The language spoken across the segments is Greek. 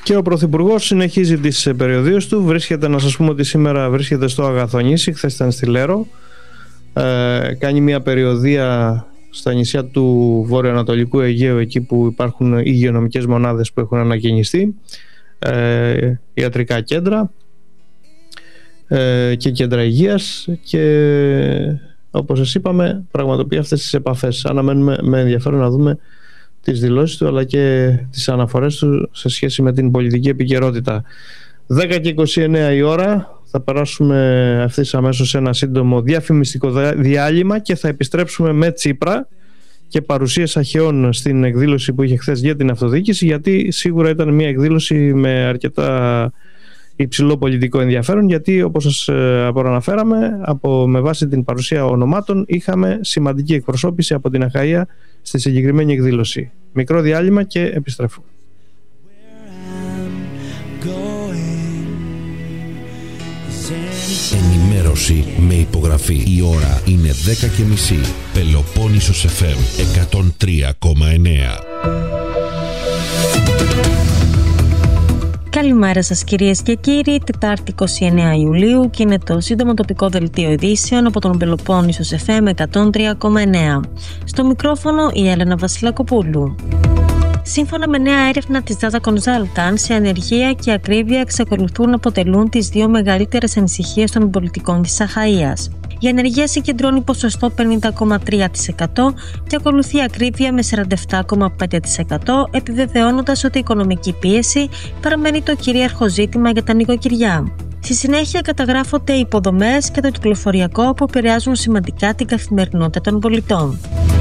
Και ο Πρωθυπουργός συνεχίζει τις περιοδίες του. Βρίσκεται, να σας πούμε ότι σήμερα βρίσκεται στο Αγαθονήσι, χθες ήταν στη Λέρο. Κάνει μια περιοδία στα νησιά του βορειοανατολικού Αιγαίου, εκεί που υπάρχουν υγειονομικές μονάδες που έχουν ανακαινιστεί, ιατρικά κέντρα και κέντρα υγείας, και όπως σας είπαμε πραγματοποιεί αυτές τις επαφές. Αναμένουμε με ενδιαφέρον να δούμε τις δηλώσεις του αλλά και τις αναφορές του σε σχέση με την πολιτική επικαιρότητα. 10 και 29 η ώρα, θα περάσουμε ευθύς αμέσως σε ένα σύντομο διαφημιστικό διάλειμμα και θα επιστρέψουμε με Τσίπρα και παρουσίες Αχαιών στην εκδήλωση που είχε χθες για την αυτοδιοίκηση, γιατί σίγουρα ήταν μια εκδήλωση με αρκετά υψηλό πολιτικό ενδιαφέρον, γιατί όπως σας προαναφέραμε, με βάση την παρουσία ονομάτων είχαμε σημαντική εκπροσώπηση από την Αχαΐα στη συγκεκριμένη εκδήλωση. Μικρό διάλειμμα και επιστρέφουμε. Ενημέρωση με υπογραφή. Η ώρα είναι 10:30. Πελοπόννησος FM 103,9. Καλημέρα σας κυρίες και κύριοι, Τετάρτη 29 Ιουλίου και είναι το σύντομο τοπικό δελτίο ειδήσεων από τον Πελοπόννησος FM 103,9. Στο μικρόφωνο η Έλενα Βασιλακοπούλου. Σύμφωνα με νέα έρευνα της Data Consultants, η ανεργία και η ακρίβεια εξακολουθούν να αποτελούν τις δύο μεγαλύτερες ανησυχίες των πολιτικών της Αχαΐας. Η ανεργία συγκεντρώνει ποσοστό 50,3% και ακολουθεί η ακρίβεια με 47,5%, επιβεβαιώνοντας ότι η οικονομική πίεση παραμένει το κυρίαρχο ζήτημα για τα νοικοκυριά. Στη συνέχεια καταγράφονται οι υποδομές και το κυκλοφοριακό που επηρεάζουν σημαντικά την καθημερινότητα των πολιτών.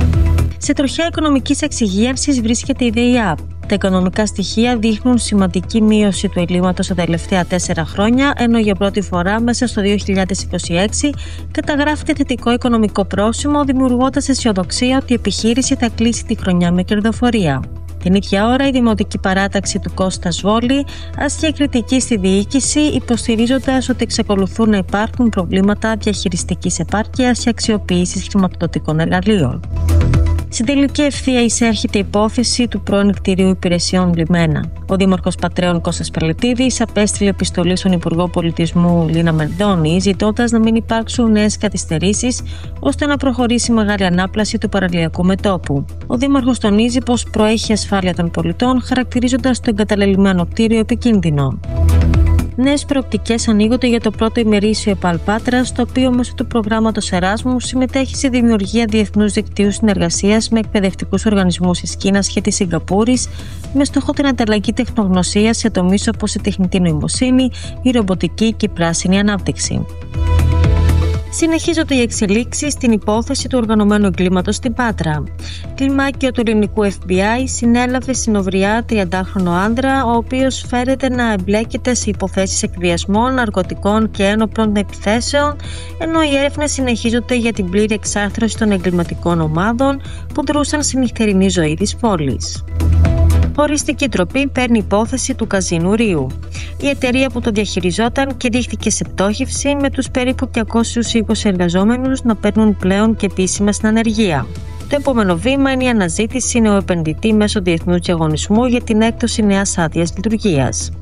Σε τροχιά οικονομικής εξυγίανσης βρίσκεται η ΔΕΙΑΠ. Τα οικονομικά στοιχεία δείχνουν σημαντική μείωση του ελλείμματος τα τελευταία 4 χρόνια, ενώ για πρώτη φορά μέσα στο 2026 καταγράφεται θετικό οικονομικό πρόσημο, δημιουργώντας αισιοδοξία ότι η επιχείρηση θα κλείσει τη χρονιά με κερδοφορία. Την ίδια ώρα, η Δημοτική Παράταξη του Κώστα Βόλη άσκησε κριτική στη διοίκηση, υποστηρίζοντας ότι εξακολουθούν να υπάρχουν προβλήματα διαχειριστικής επάρκειας και αξιοποίησης χρηματοδοτικών εργαλείων. Στην τελική ευθεία εισέρχεται η υπόθεση του πρώην κτηρίου υπηρεσιών Λιμένα. Ο Δήμαρχος Πατρέων Κώστας Πελετίδης απέστειλε επιστολή στον Υπουργό Πολιτισμού Λίνα Μερδώνη, ζητώντας να μην υπάρξουν νέες καθυστερήσεις ώστε να προχωρήσει μεγάλη ανάπλαση του παραλιακού μετώπου. Ο Δήμαρχος τονίζει πως προέχει ασφάλεια των πολιτών, χαρακτηρίζοντας το εγκαταλελειμμένο κτίριο επικίνδυνο. Νέες προοπτικές ανοίγονται για το πρώτο ημερήσιο ΕΠΑΛ Πάτρας, το οποίο μέσω του προγράμματος Εράσμου συμμετέχει στη δημιουργία διεθνούς δικτύου συνεργασίας με εκπαιδευτικούς οργανισμούς της Κίνας και της Σιγκαπούρης, με στόχο την ανταλλαγή τεχνογνωσίας σε τομείς όπως η τεχνητή νοημοσύνη, η ρομποτική και η πράσινη ανάπτυξη. Συνεχίζονται οι εξελίξεις στην υπόθεση του οργανωμένου εγκλήματος στην Πάτρα. Κλιμάκιο του ελληνικού FBI συνέλαβε στην Οβριά 30χρονο άνδρα, ο οποίος φέρεται να εμπλέκεται σε υποθέσεις εκβιασμών, ναρκωτικών και ένοπλων επιθέσεων, ενώ οι έρευνες συνεχίζονται για την πλήρη εξάρθρωση των εγκληματικών ομάδων που δρούσαν στη νυχτερινή ζωή της πόλης. Οριστική τροπή παίρνει υπόθεση του καζίνου Ρίου. Η εταιρεία που το διαχειριζόταν κηρύχθηκε σε πτώχευση, με τους περίπου 220 εργαζόμενους να παίρνουν πλέον και επίσημα στην ανεργία. Το επόμενο βήμα είναι η αναζήτηση νεοεπενδυτή μέσω διεθνούς διαγωνισμού για την έκδοση νέας άδειας λειτουργίας.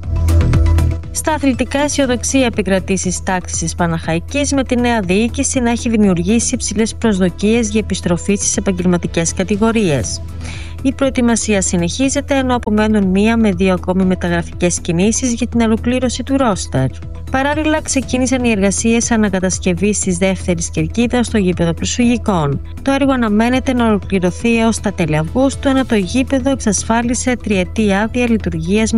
Στα αθλητικά, αισιοδοξία επικρατεί στις τάξεις της Παναχαϊκής, με τη νέα διοίκηση να έχει δημιουργήσει υψηλές προσδοκίες για επιστροφή στις επαγγελματικές κατηγορίες. Η προετοιμασία συνεχίζεται, ενώ απομένουν 1 με 2 ακόμη μεταγραφικές κινήσεις για την ολοκλήρωση του ρόστερ. Παράλληλα, ξεκίνησαν οι εργασίες ανακατασκευής της δεύτερης κερκίδας στο γήπεδο προσφυγικών. Το έργο αναμένεται να ολοκληρωθεί έως τα τέλη Αυγούστου, ενώ το γήπεδο εξασφάλισε 3ετή άδεια λειτουργίας